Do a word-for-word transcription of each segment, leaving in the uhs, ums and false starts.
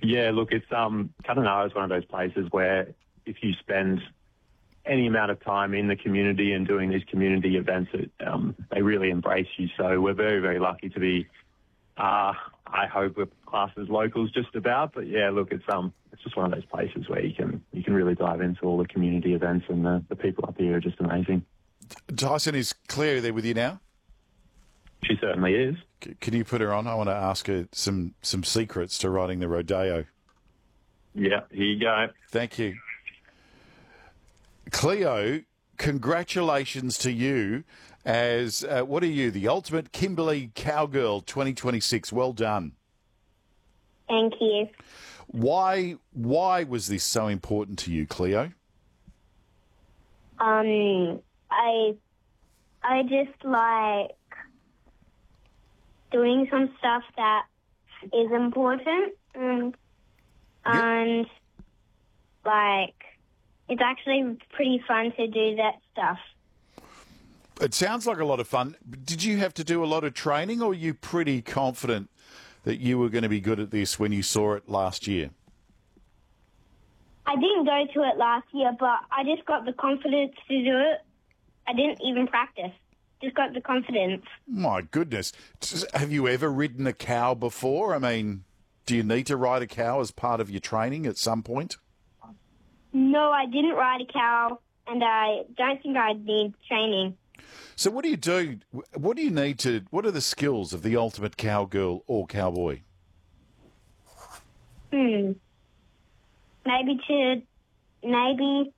Yeah, look, it's um, Kununurra is one of those places where if you spend any amount of time in the community and doing these community events, it, um, they really embrace you. So we're very, very lucky to be, uh, I hope we're classed as locals just about. But yeah, look, it's um, it's just one of those places where you can you can really dive into all the community events, and the, the people up here are just amazing. Tyson, is Claire there with you now? She certainly is. C- can you put her on? I want to ask her some, some secrets to riding the rodeo. Yeah, here you go. Thank you. Cleo, congratulations to you as, uh, what are you, the ultimate Kimberley Cowgirl twenty twenty-six. Well done. Thank you. Why why was this so important to you, Cleo? Um, I, I just like doing some stuff that is important, and, and like, it's actually pretty fun to do that stuff. It sounds like a lot of fun. Did you have to do a lot of training, or were you pretty confident that you were going to be good at this when you saw it last year? I didn't go to it last year, but I just got the confidence to do it. I didn't even practice. Just got the confidence. My goodness. Have you ever ridden a cow before? I mean, do you need to ride a cow as part of your training at some point? No, I didn't ride a cow, and I don't think I need training. So what do you do? What do you need to, what are the skills of the ultimate cowgirl or cowboy? Hmm. Maybe to, maybe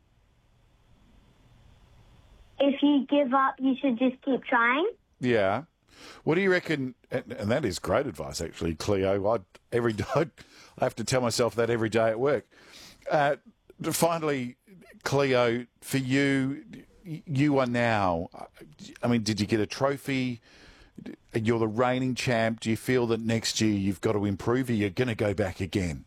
if you give up, you should just keep trying. Yeah. What do you reckon? And, and that is great advice, actually, Cleo. I every day I have to tell myself that every day at work. Uh, finally, Cleo, for you, you are now. I mean, did you get a trophy? You're the reigning champ. Do you feel that next year you've got to improve, or you're going to go back again?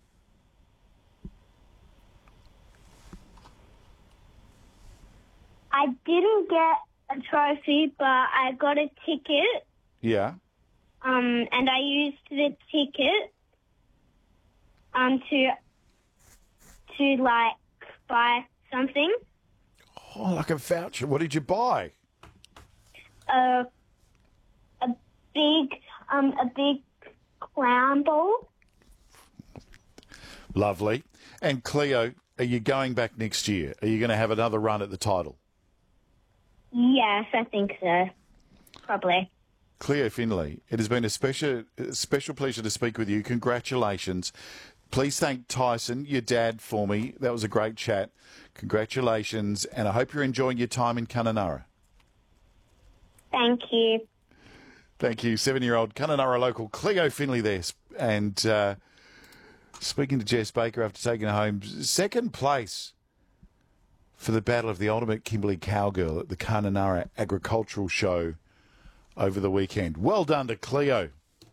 I didn't get a trophy, but I got a ticket. Yeah. Um, and I used the ticket um to to like buy something. Oh, like a voucher. What did you buy? Uh, a big um a big clown ball. Lovely. And Cleo, are you going back next year? Are you going to have another run at the title? Yes, I think so. Probably. Cleo Finlay, it has been a special, a special pleasure to speak with you. Congratulations. Please thank Tyson, your dad, for me. That was a great chat. Congratulations, and I hope you're enjoying your time in Kununurra. Thank you. Thank you. Seven-year-old Kununurra local Cleo Finlay there. And uh, speaking to Jess Baker after taking her home, second place for the Battle of the Ultimate Kimberley Cowgirl at the Kununurra Agricultural Show over the weekend. Well done to Cleo.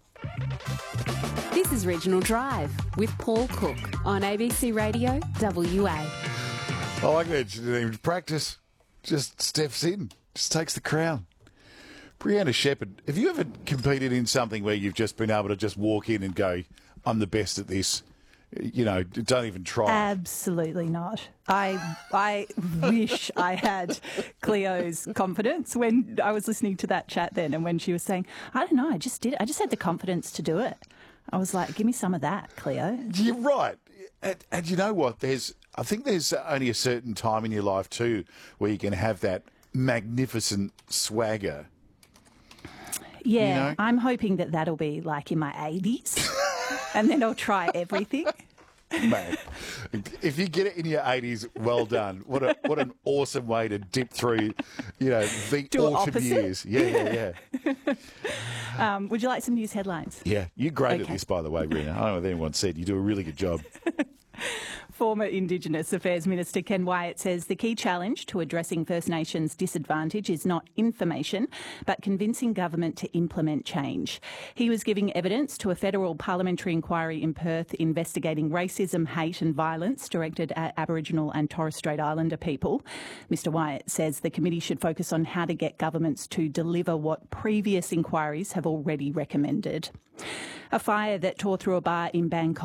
This is Regional Drive with Paul Cook on A B C Radio W A. I like that. She didn't even practice. Just steps in. Just takes the crown. Brianna Shepherd, have you ever competed in something where you've just been able to just walk in and go, I'm the best at this? You know, don't even try. Absolutely not. I I wish I had Cleo's confidence when I was listening to that chat then, and when she was saying, I don't know, I just did it. I just had the confidence to do it. I was like, give me some of that, Cleo. You're right. And, and you know what? There's, I think there's only a certain time in your life too where you can have that magnificent swagger. Yeah, You know? I'm hoping that that'll be like in my eighties. And then I'll try everything. Mate, if you get it in your eighties, well done. What a what an awesome way to dip through, you know, the Do it autumn opposite. years. Yeah, yeah, yeah. Um, would you like some news headlines? Yeah, you're great at Okay. this, by the way, Rena. I don't know what anyone said. You do a really good job. Former Indigenous Affairs Minister Ken Wyatt says the key challenge to addressing First Nations disadvantage is not information, but convincing government to implement change. He was giving evidence to a federal parliamentary inquiry in Perth investigating racism, hate and violence directed at Aboriginal and Torres Strait Islander people. Mister Wyatt says the committee should focus on how to get governments to deliver what previous inquiries have already recommended. A fire that tore through a bar in Bangkok